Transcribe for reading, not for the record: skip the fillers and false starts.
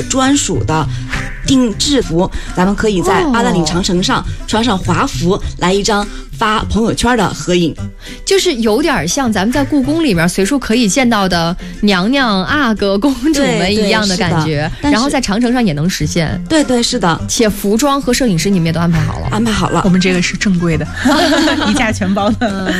专属的定制服，咱们可以在阿达岭长城上穿上华服，来一张发朋友圈的合影， 就是有点像咱们在故宫里面随处可以见到的娘娘、阿哥、公主们一样的感觉，然后在长城上也能实现。 对对，是的。 且服装和摄影师你们也都安排好了？ 安排好了， 我们这个是正规的，一价全包的。